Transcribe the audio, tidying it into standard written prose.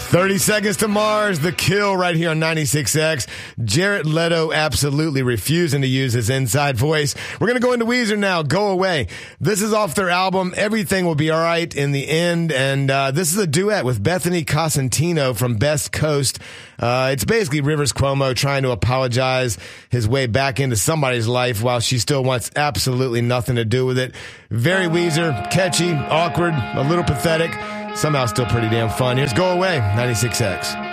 30 Seconds to Mars, The Kill right here on 96X. Jared Leto absolutely refusing to use his inside voice. We're going to go into Weezer now. Go Away. This is off their album, Everything Will Be Alright in the End. And this is a duet with Bethany Cosentino from Best Coast. It's basically Rivers Cuomo trying to apologize his way back into somebody's life while she still wants absolutely nothing to do with it. Very Weezer, catchy, awkward, a little pathetic. Somehow still pretty damn fun. Here's Go Away, 96X.